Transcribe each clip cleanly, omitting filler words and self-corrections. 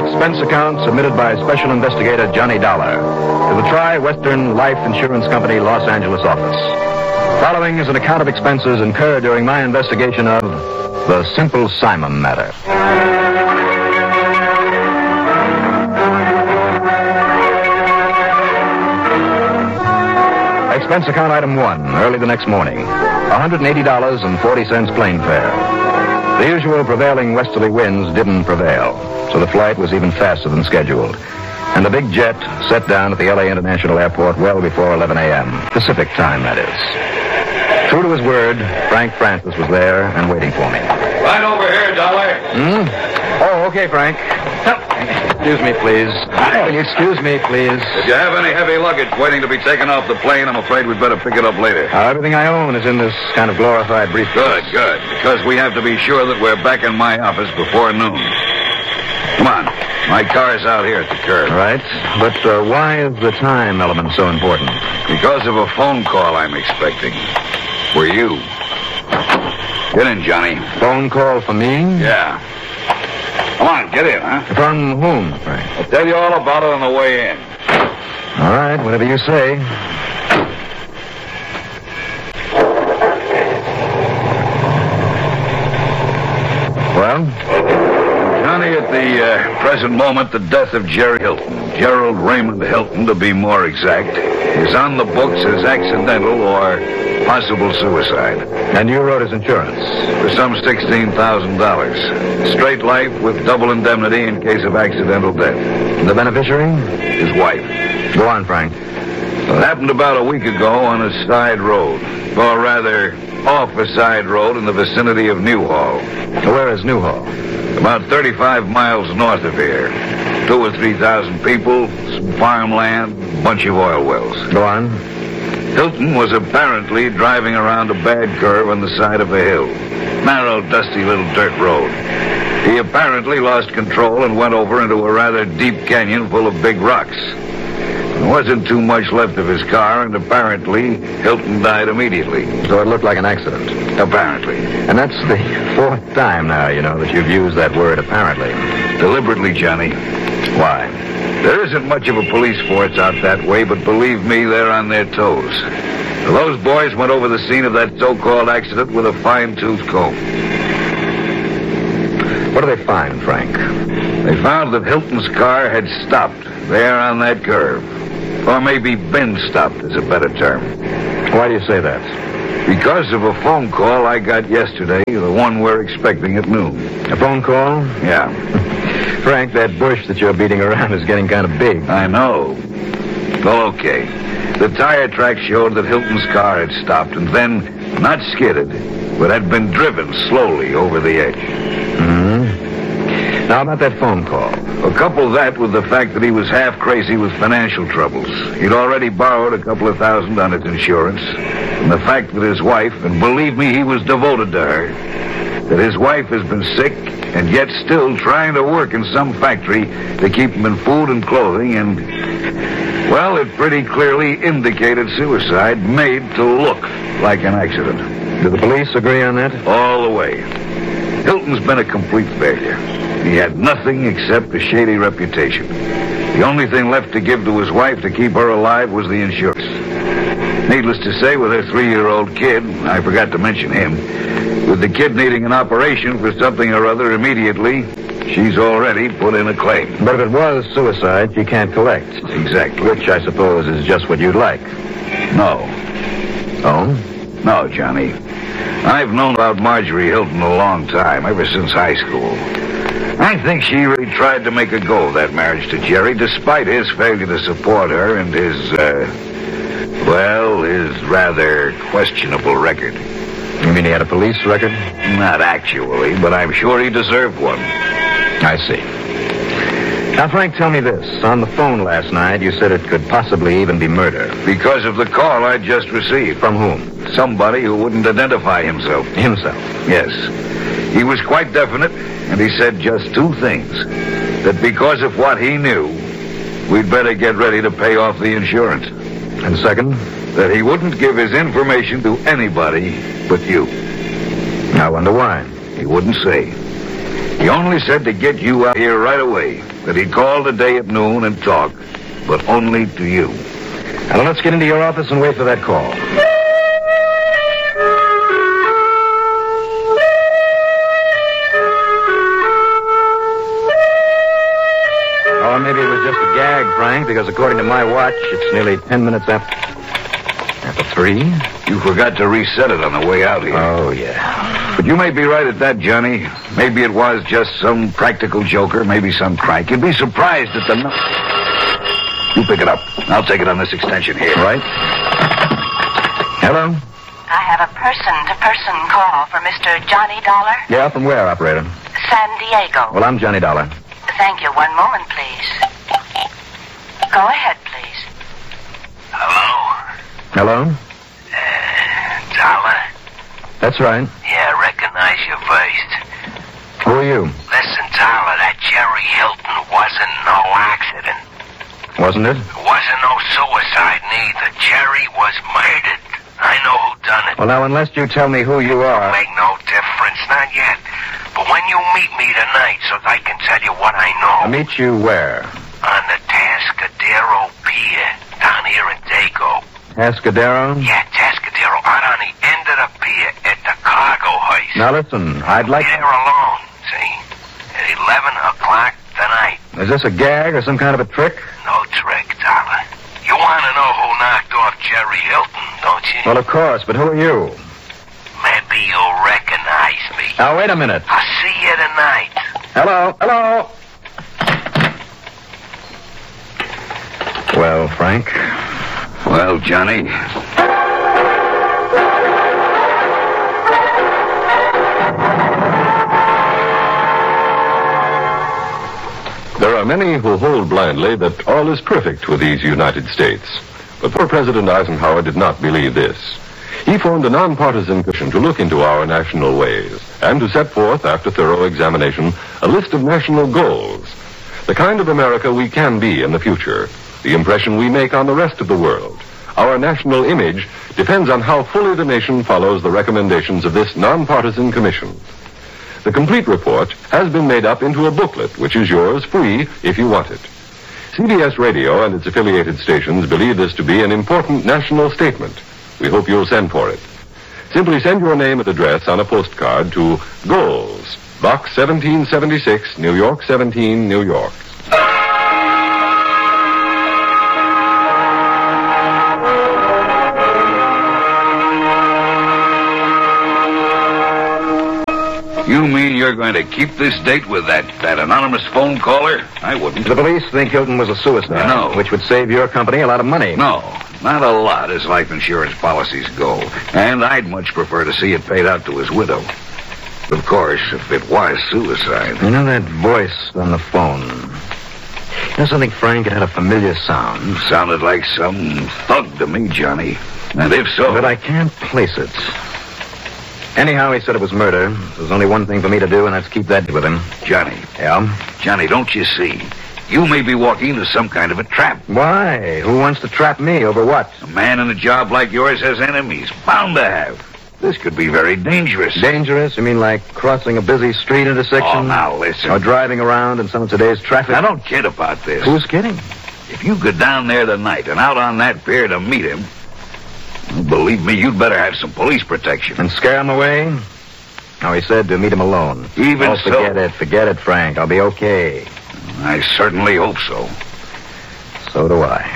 expense account submitted by Special Investigator Johnny Dollar to the Tri-Western Life Insurance Company, Los Angeles office. Following is an account of expenses incurred during my investigation of the Simple Simon matter. Expense account item 1, early the next morning. $180.40 plane fare. The usual prevailing westerly winds didn't prevail, so the flight was even faster than scheduled. And the big jet set down at the L.A. International Airport well before 11 a.m. Pacific time, that is. True to his word, Frank Francis was there and waiting for me. Right over here, Dollar. Oh, okay, Frank. Excuse me, please. Will you excuse me, please? If you have any heavy luggage waiting to be taken off the plane, I'm afraid we'd better pick it up later. Everything I own is in this kind of glorified briefcase. Good. Because we have to be sure that we're back in my office before noon. Come on. My car's out here at the curb. Right. But why is the time element so important? Because of a phone call I'm expecting. For you. Get in, Johnny. Phone call for me? Yeah. Come on, get in, huh? From whom, Frank? I'll tell you all about it on the way in. All right, whatever you say. Well? Johnny, at the present moment, the death of Jerry Hilton, Gerald Raymond Hilton, to be more exact, is on the books as accidental or possible suicide. And you wrote his insurance? For some $16,000. Straight life with double indemnity in case of accidental death. The beneficiary? His wife. Go on, Frank. It happened about a week ago on a side road. Or rather, off a side road in the vicinity of Newhall. Where is Newhall? About 35 miles north of here. 2,000 or 3,000 people, some farmland, a bunch of oil wells. Go on. Hilton was apparently driving around a bad curve on the side of a hill. Narrow, dusty little dirt road. He apparently lost control and went over into a rather deep canyon full of big rocks. There wasn't too much left of his car, and apparently Hilton died immediately. So it looked like an accident? Apparently. And that's the fourth time now, that you've used that word, apparently. Deliberately, Johnny. Why? There isn't much of a police force out that way, but believe me, they're on their toes. Those boys went over the scene of that so-called accident with a fine-tooth comb. What do they find, Frank? They found that Hilton's car had stopped there on that curve. Or maybe been stopped is a better term. Why do you say that? Because of a phone call I got yesterday, the one we're expecting at noon. A phone call? Yeah. Frank, that bush that you're beating around is getting kind of big. I know. Well, okay. The tire track showed that Hilton's car had stopped and then not skidded, but had been driven slowly over the edge. Now, about that phone call. Well, couple that with the fact that he was half crazy with financial troubles. He'd already borrowed a couple of $1,000 on his insurance. And the fact that his wife, and believe me, he was devoted to her, that his wife has been sick and yet still trying to work in some factory to keep him in food and clothing, and, well, it pretty clearly indicated suicide made to look like an accident. Do the police agree on that? All the way. Hilton's been a complete failure. He had nothing except a shady reputation. The only thing left to give to his wife to keep her alive was the insurance. Needless to say, with her 3-year-old kid, I forgot to mention him, with the kid needing an operation for something or other immediately, she's already put in a claim. But if it was suicide, she can't collect. Exactly. Which, I suppose, is just what you'd like. No. Oh? No, Johnny. I've known about Marjorie Hilton a long time, ever since high school. I think she really tried to make a go of that marriage to Jerry, despite his failure to support her and his rather questionable record. You mean he had a police record? Not actually, but I'm sure he deserved one. I see. Now, Frank, tell me this. On the phone last night, you said it could possibly even be murder. Because of the call I just received. From whom? Somebody who wouldn't identify himself. Himself? Yes. He was quite definite, and he said just two things. That because of what he knew, we'd better get ready to pay off the insurance. And second? That he wouldn't give his information to anybody but you. I wonder why. He wouldn't say. He only said to get you out here right away, that he'd call today at noon and talk, but only to you. Now, let's get into your office and wait for that call. Or maybe it was just a gag, Frank, because according to my watch, it's nearly 10 minutes after 3. You forgot to reset it on the way out here. Oh, yeah. But you may be right at that, Johnny. Maybe it was just some practical joker, maybe some crank. You'd be surprised at the... You pick it up. I'll take it on this extension here. Right. Hello? I have a person-to-person call for Mr. Johnny Dollar. Yeah, from where, operator? San Diego. Well, I'm Johnny Dollar. Thank you. One moment, please. Go ahead, please. Hello? Hello? Dollar? That's right. Yeah, I recognize your voice. Who are you? Listen, Dollar, that Jerry Hilton wasn't no accident. Wasn't it? It wasn't no suicide neither. Jerry was murdered. I know who done it. Well, now, unless you tell me who you are... Make no difference, not yet. But when you meet me tonight, so I can tell you what I know. I'll meet you where? On the Tascadero Pier, down here in Dago. Tascadero? Yeah, Tascadero, out on the end of the pier at the cargo hoist. Now, listen, I'd like... Be there alone, see? At 11 o'clock tonight. Is this a gag or some kind of a trick? No trick, Dollar. You want to know who knocked off Jerry Hilton, don't you? Well, of course, but who are you? Maybe you'll recognize me. Now, wait a minute. I'll see you tonight. Hello? Well, Frank? Well, Johnny... There are many who hold blindly that all is perfect with these United States. But poor President Eisenhower did not believe this. He formed a nonpartisan commission to look into our national ways and to set forth, after thorough examination, a list of national goals. The kind of America we can be in the future, the impression we make on the rest of the world. Our national image depends on how fully the nation follows the recommendations of this nonpartisan commission. The complete report has been made up into a booklet, which is yours free if you want it. CBS Radio and its affiliated stations believe this to be an important national statement. We hope you'll send for it. Simply send your name and address on a postcard to Goals, Box 1776, New York 17, New York. You mean you're going to keep this date with that anonymous phone caller? I wouldn't. The police think Hilton was a suicide. No. Which would save your company a lot of money. No, not a lot as life insurance policies go. And I'd much prefer to see it paid out to his widow. Of course, if it was suicide. You know that voice on the phone? You know something, Frank? It had a familiar sound. Sounded like some thug to me, Johnny. And if so... But I can't place it. Anyhow, he said it was murder. There's only one thing for me to do, and that's keep that with him. Johnny. Yeah? Johnny, don't you see? You may be walking into some kind of a trap. Why? Who wants to trap me? Over what? A man in a job like yours has enemies. Bound to have. This could be very dangerous. Dangerous? You mean like crossing a busy street intersection? Oh, now listen. Or driving around in some of today's traffic? Now, don't kid about this. Who's kidding? If you go down there tonight and out on that pier to meet him, believe me, you'd better have some police protection. And scare him away? No, he said to meet him alone. Even so. Forget it, Frank. I'll be okay. I certainly hope so. So do I.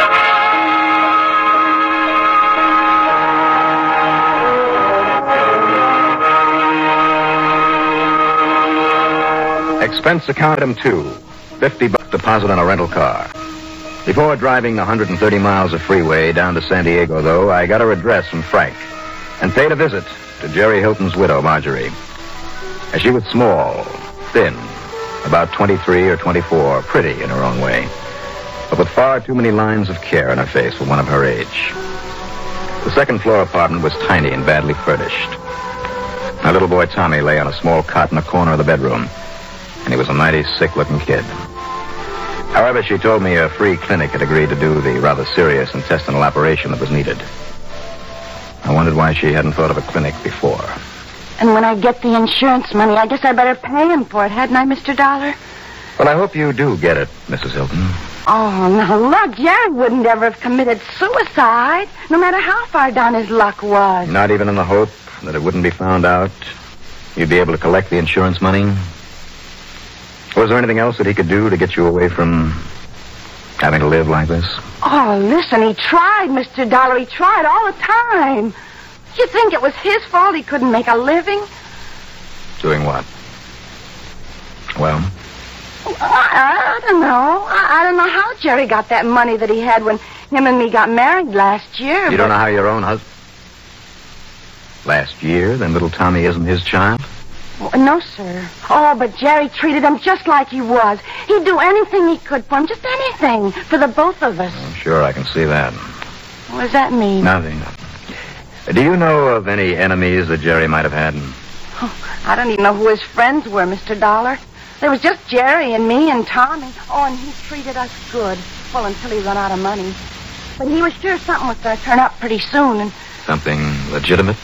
Expense account item 2. $50 deposit on a rental car. Before driving 130 miles of freeway down to San Diego, though, I got her address from Frank and paid a visit to Jerry Hilton's widow, Marjorie. And she was small, thin, about 23 or 24, pretty in her own way, but with far too many lines of care in her face for one of her age. The second-floor apartment was tiny and badly furnished. My little boy Tommy lay on a small cot in the corner of the bedroom, and he was a mighty sick-looking kid. However, she told me a free clinic had agreed to do the rather serious intestinal operation that was needed. I wondered why she hadn't thought of a clinic before. And when I get the insurance money, I guess I better pay him for it, hadn't I, Mr. Dollar? Well, I hope you do get it, Mrs. Hilton. Oh, now, look, Jerry wouldn't ever have committed suicide, no matter how far down his luck was. Not even in the hope that it wouldn't be found out you'd be able to collect the insurance money? Was there anything else that he could do to get you away from having to live like this? Oh, listen, he tried, Mr. Dollar. He tried all the time. You think it was his fault he couldn't make a living? Doing what? Well? I don't know. I don't know how Jerry got that money that he had when him and me got married last year. You don't know how your own husband... Last year, then little Tommy isn't his child? No, sir. Oh, but Jerry treated him just like he was. He'd do anything he could for him, just anything, for the both of us. Oh, sure, I can see that. What does that mean? Nothing. Do you know of any enemies that Jerry might have had? Oh, I don't even know who his friends were, Mr. Dollar. There was just Jerry and me and Tommy. Oh, and he treated us good. Well, until he run out of money. But he was sure something was going to turn up pretty soon. And Something legitimate?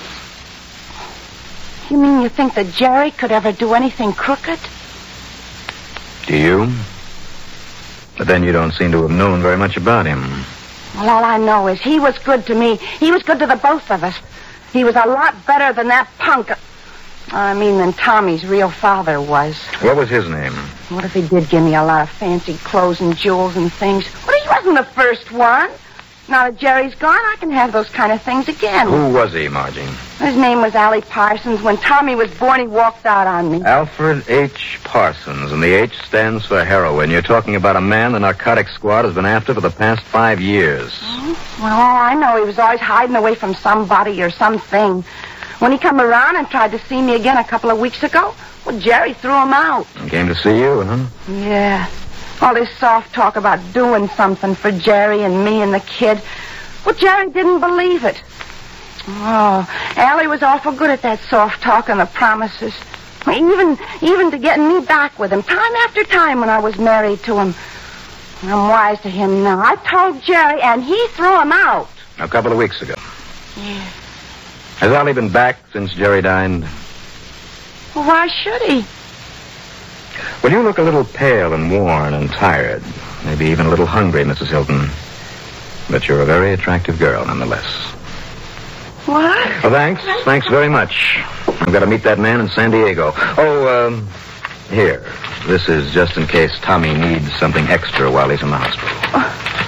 you mean you think that Jerry could ever do anything crooked? Do you? But then you don't seem to have known very much about him. Well, all I know is he was good to me. He was good to the both of us. He was a lot better than that punk. Than Tommy's real father was. What was his name? What if he did give me a lot of fancy clothes and jewels and things? Well, he wasn't the first one. Now that Jerry's gone, I can have those kind of things again. Who was he, Margie? His name was Allie Parsons. When Tommy was born, he walked out on me. Alfred H. Parsons, and the H stands for heroin. You're talking about a man the narcotics squad has been after for the past 5 years. Well, all I know, he was always hiding away from somebody or something. When he come around and tried to see me again a couple of weeks ago, well, Jerry threw him out. He came to see you, huh? Yeah. All this soft talk about doing something for Jerry and me and the kid. Well, Jerry didn't believe it. Oh, Allie was awful good at that soft talk and the promises. Even to getting me back with him, time after time when I was married to him. I'm wise to him now. I told Jerry, and he threw him out. A couple of weeks ago. Yeah. Has Allie been back since Jerry died? Well, why should he? Well, you look a little pale and worn and tired. Maybe even a little hungry, Mrs. Hilton. But you're a very attractive girl, nonetheless. What? Well, thanks. Thanks very much. I've got to meet that man in San Diego. Oh, here. This is just in case Tommy needs something extra while he's in the hospital.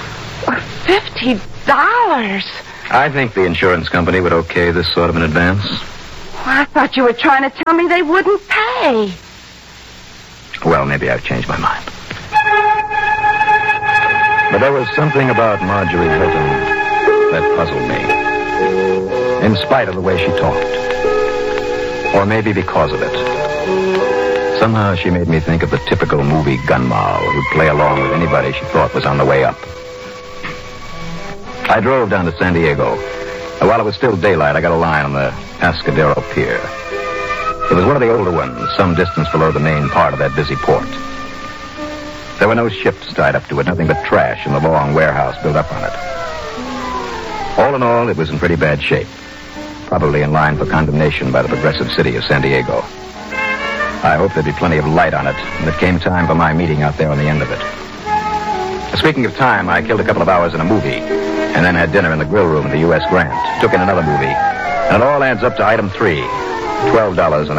$50? I think the insurance company would okay this sort of an advance. Well, I thought you were trying to tell me they wouldn't pay. Well, maybe I've changed my mind. But there was something about Marjorie Hilton that puzzled me. In spite of the way she talked. Or maybe because of it. Somehow she made me think of the typical movie gun moll who'd play along with anybody she thought was on the way up. I drove down to San Diego. And while it was still daylight, I got a line on the Pescadero Pier. It was one of the older ones, some distance below the main part of that busy port. There were no ships tied up to it, nothing but trash in the long warehouse built up on it. All in all, it was in pretty bad shape. Probably in line for condemnation by the progressive city of San Diego. I hoped there'd be plenty of light on it when it came time for my meeting out there on the end of it. Speaking of time, I killed a couple of hours in a movie, and then had dinner in the grill room at the U.S. Grant. Took in another movie, and it all adds up to item 3, $12.50.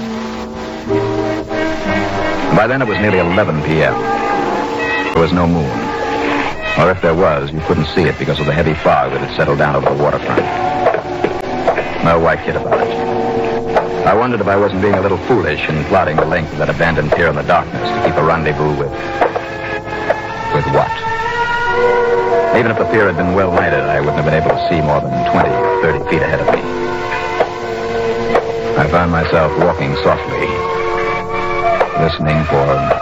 By then it was nearly 11 p.m. There was no moon. Or if there was, you couldn't see it because of the heavy fog that had settled down over the waterfront. No, why kid about it? I wondered if I wasn't being a little foolish in plotting the length of that abandoned pier in the darkness to keep a rendezvous with... With what? Even if the pier had been well lighted, I wouldn't have been able to see more than 20 or 30 feet ahead of me. I found myself walking softly, listening for...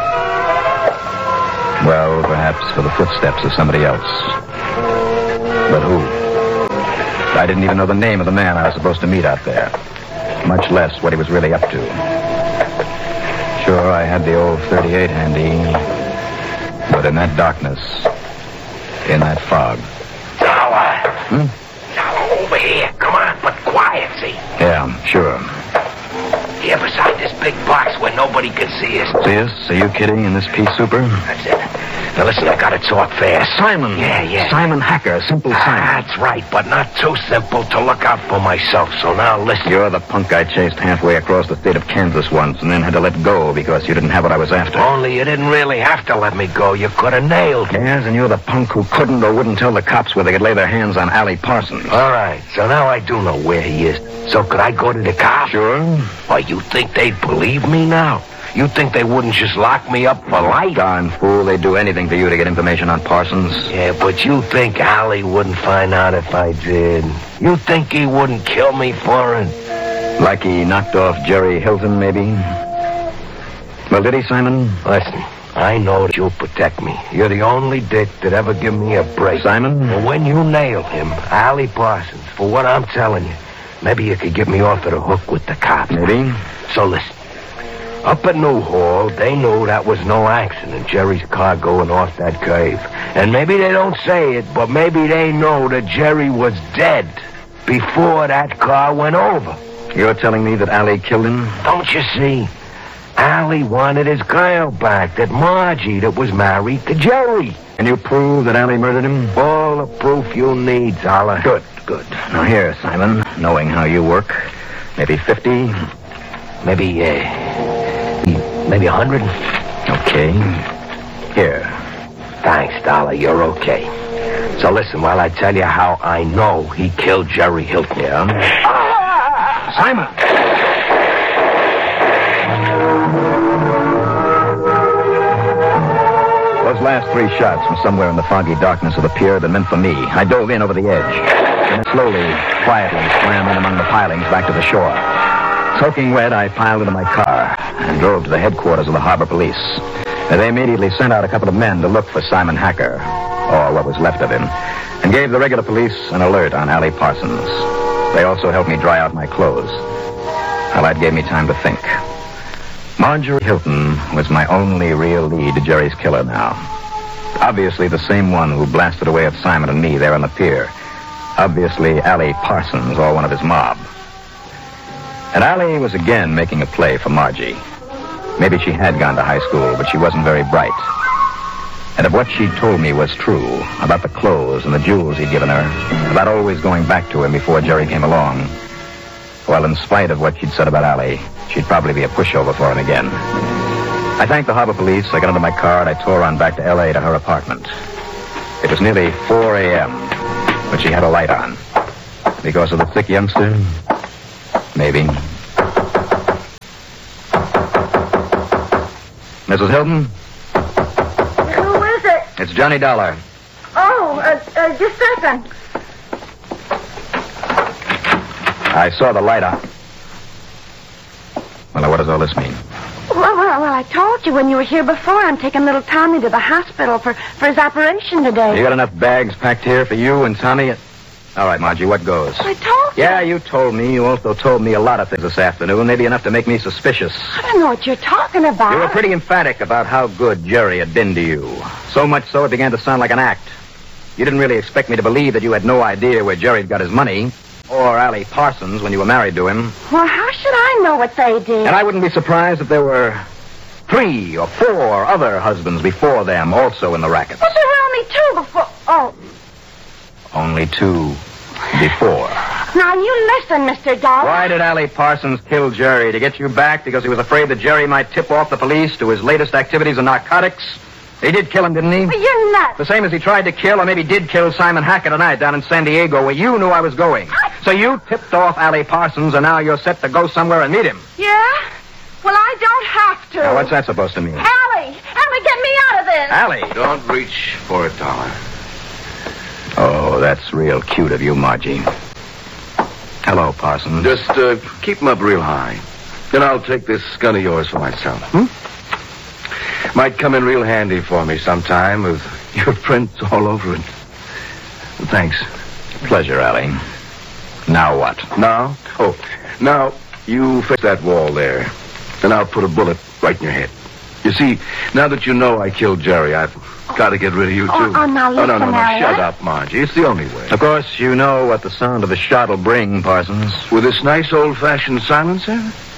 well, perhaps for the footsteps of somebody else. But who? I didn't even know the name of the man I was supposed to meet out there, much less what he was really up to. Sure, I had the old .38 handy, but in that darkness, in that fog... Dollar. Dollar, over here. Come on, but quiet, see? Yeah, sure. here beside this big box where nobody can see us. See us? Are you kidding in this pea souper? That's it. Now listen, I gotta talk fast. Simon. Yeah. Simon Hacker. Simple Simon. That's right, but not too simple to look out for myself. So now listen. You're the punk I chased halfway across the state of Kansas once and then had to let go because you didn't have what I was after. Only you didn't really have to let me go. You could have nailed me. Yes, and you're the punk who couldn't or wouldn't tell the cops where they could lay their hands on Allie Parsons. All right, so now I do know where he is. So could I go to the cops? Sure. Why, you think they'd believe me now? You think they wouldn't just lock me up for life? Darn fool, they'd do anything for you to get information on Parsons. Yeah, but you think Allie wouldn't find out if I did? You think he wouldn't kill me for it? Like he knocked off Jerry Hilton, maybe? Well, did he, Simon? Listen, I know that you'll protect me. You're the only dick that ever give me a break. Simon? And when you nail him, Allie Parsons, for what I'm telling you, maybe you could get me off of the hook with the cops. Maybe. So listen. Up at Newhall, they knew that was no accident, Jerry's car going off that curve. And maybe they don't say it, but maybe they know that Jerry was dead before that car went over. You're telling me that Allie killed him? Don't you see? Allie wanted his girl back, that Margie that was married to Jerry. And you prove that Allie murdered him? All the proof you need, Zoller. Good. Now here, Simon, knowing how you work, maybe 50? Maybe 100. Okay. Here. Thanks, Dollar. You're okay. So listen, while I tell you how I know he killed Jerry Hilton. Yeah? Simon! Those last 3 shots from somewhere in the foggy darkness of the pier had been meant for me. I dove in over the edge, and then slowly, quietly swam in among the pilings back to the shore. Soaking wet, I piled into my car and drove to the headquarters of the harbor police. And they immediately sent out a couple of men to look for Simon Hacker, or what was left of him, and gave the regular police an alert on Allie Parsons. They also helped me dry out my clothes. Well, that gave me time to think. Marjorie Hilton was my only real lead to Jerry's killer now. Obviously the same one who blasted away at Simon and me there on the pier. Obviously Allie Parsons, or one of his mob. And Allie was again making a play for Margie. Maybe she had gone to high school, but she wasn't very bright. And if what she told me was true, about the clothes and the jewels he'd given her, about always going back to him before Jerry came along, well, in spite of what she'd said about Allie, she'd probably be a pushover for him again. I thanked the harbor police, I got into my car, and I tore on back to L.A. to her apartment. It was nearly 4 a.m., but she had a light on. Because of the thick youngster? Maybe. Mrs. Hilton? Who is it? It's Johnny Dollar. Oh, just a second. I saw the light on. Well, now, what does all this mean? Well, I told you when you were here before. I'm taking little Tommy to the hospital for his operation today. You got enough bags packed here for you and Tommy? All right, Margie, what goes? I told you. Yeah, you told me. You also told me a lot of things this afternoon, maybe enough to make me suspicious. I don't know what you're talking about. You were pretty emphatic about how good Jerry had been to you. So much so it began to sound like an act. You didn't really expect me to believe that you had no idea where Jerry'd got his money, or Allie Parsons when you were married to him. Well, how should I know what they did? And I wouldn't be surprised if there were 3 or 4 other husbands before them also in the racket. But there were only 2 before... Oh. Only 2 before. Now, you listen, Mr. Dollar. Why did Allie Parsons kill Jerry? To get you back because he was afraid that Jerry might tip off the police to his latest activities in narcotics? He did kill him, didn't he? Well, you're nuts. The same as he tried to kill, or maybe did kill Simon Hacker tonight down in San Diego, where you knew I was going. So you tipped off Allie Parsons, and now you're set to go somewhere and meet him. Yeah? Well, I don't have to. Now, what's that supposed to mean? Allie, get me out of this. Allie! Don't reach for it, Dollar. Oh, that's real cute of you, Margie. Hello, Parsons. Just keep him up real high. Then I'll take this gun of yours for myself. Might come in real handy for me sometime with your prints all over it. Thanks. Pleasure, Allie. Now what? Now? Oh, now you fix that wall there. Then I'll put a bullet right in your head. You see, now that you know I killed Jerry, I've got to get rid of you, too. Now listen, no. Elliot. Shut up, Margie. It's the only way. Of course, you know what the sound of the shot will bring, Parsons. With this nice old-fashioned silencer?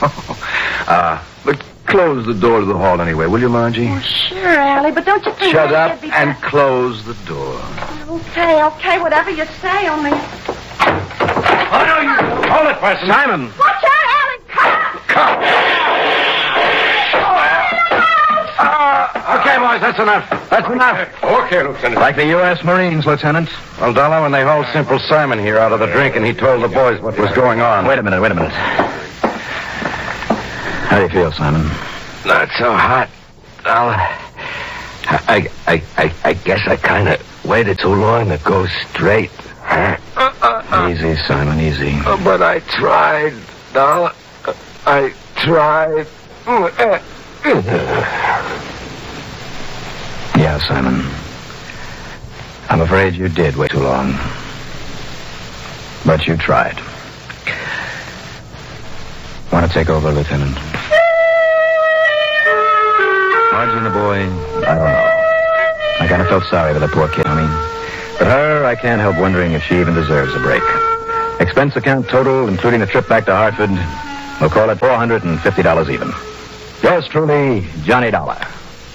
But close the door to the hall anyway, will you, Margie? Oh, sure, Allie, but don't you think... Shut maybe up it'd be and better- close the door. Okay, whatever you say, only... Oh, no, you... Hold it, Preston. Simon! Watch out, Allie! Come! Okay, boys, that's enough. That's enough. Okay, Lieutenant. Like the U.S. Marines, Lieutenant. Well, Dollar, when they hauled Simple Simon here out of the drink and he told the boys what was going on. Wait a minute. How do you feel, Simon? Not so hot, Dollar. I guess I kind of waited too long to go straight. Easy, Simon, easy. But I tried, Dollar. I tried. Yeah, Simon. I'm afraid you did wait too long. But you tried. Want to take over, Lieutenant? Margie and the boy, I don't know. I kind of felt sorry for the poor kid, honey. But her, I can't help wondering if she even deserves a break. Expense account total, including the trip back to Hartford, we'll call it $450 even. Yours truly, Johnny Dollar.